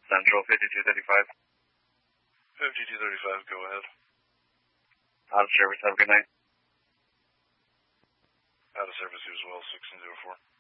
Central 5235. 5235, go ahead. Out of service, have a good night. Out of service, you as well, 1604.